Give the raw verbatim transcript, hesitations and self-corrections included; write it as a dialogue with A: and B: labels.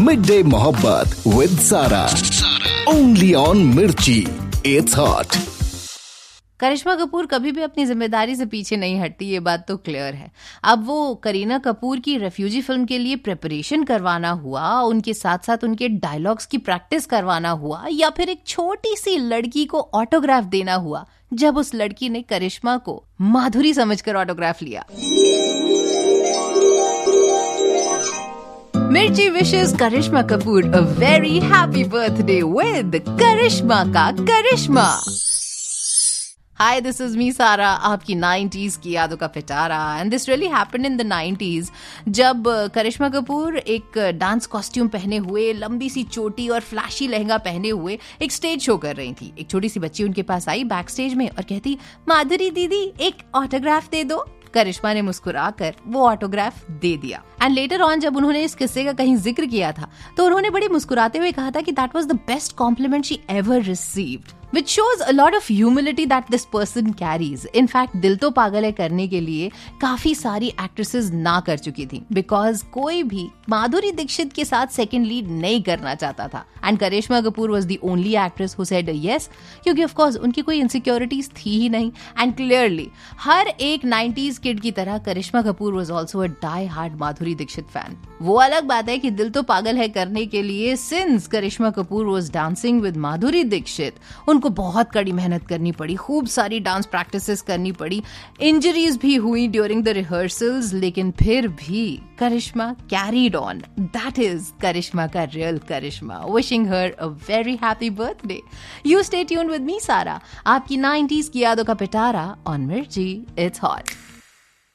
A: Mid day मोहब्बत with सारा, only on मिर्ची, इट्स हॉट।
B: करिश्मा कपूर कभी भी अपनी जिम्मेदारी से पीछे नहीं हटती, ये बात तो क्लियर है। अब वो करीना कपूर की रेफ्यूजी फिल्म के लिए प्रिपरेशन करवाना हुआ, उनके साथ साथ उनके डायलॉग्स की प्रैक्टिस करवाना हुआ, या फिर एक छोटी सी लड़की को ऑटोग्राफ देना हुआ, जब उस लड़की ने करिश्मा को माधुरी समझकर ऑटोग्राफ लिया। मिर्ची wishes Karishma Kapoor a very happy birthday with करिश्मा का करिश्मा। Hi, this is me, Sara, आपकी नाइंटीज़ की यादों का पिटारा। And this really happened in the nineties, जब करिश्मा कपूर एक डांस कॉस्ट्यूम पहने हुए, लंबी सी चोटी और फ्लैशी लहंगा पहने हुए एक स्टेज शो कर रही थी। एक छोटी सी बच्ची उनके पास आई बैक स्टेज में और कहती, माधुरी दीदी एक ऑटोग्राफ दे दो। करिश्मा ने मुस्कुराकर वो ऑटोग्राफ दे दिया। एंड लेटर ऑन जब उन्होंने इस किस्से का कहीं जिक्र किया था, तो उन्होंने बड़ी मुस्कुराते हुए कहा था कि that was the best compliment she ever received, which shows a lot of humility that this person carries. In fact, दिल तो पागल है करने के लिए काफी सारी एक्ट्रेसेस ना कर चुकी थी, बिकॉज कोई भी माधुरी दीक्षित के साथ सेकंड लीड नहीं करना चाहता था। And Karishma Kapoor was the only actress who said yes, क्योंकि ऑफ कोर्स उनकी कोई इनसिक्योरिटीज थी ही नहीं। एंड क्लियरली हर एक नाइंटीज़ किड की तरह करिश्मा Kapoor was also a die hard Madhuri Dixit fan. वो अलग बात है कि दिल तो पागल है करने के लिए since Karishma Kapoor was dancing with Madhuri Dixit, उनको बहुत कड़ी मेहनत करनी पड़ी, खूब सारी डांस प्रैक्टिसेस करनी पड़ी, इंजरीज भी हुई ड्यूरिंग द रिहर्सल्स, लेकिन फिर भी करिश्मा कैरीड ऑन। दैट इज करिश्मा का real Karishma. Wishing her a very happy birthday. You stay tuned with me, सारा, आपकी नाइंटीज़ की यादों का पिटारा ऑन मिर्ची, इट्स हॉट।